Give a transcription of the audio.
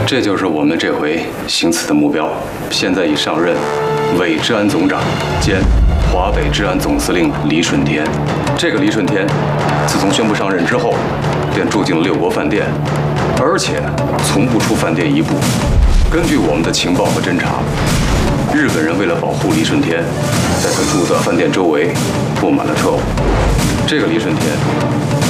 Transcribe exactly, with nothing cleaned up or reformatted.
这就是我们这回行刺的目标。现在已上任伪治安总长兼华北治安总司令李顺天。这个李顺天，自从宣布上任之后，便住进了六国饭店，而且从不出饭店一步。根据我们的情报和侦查，日本人为了保护李顺天，在他住的饭店周围布满了车偶。这个李顺天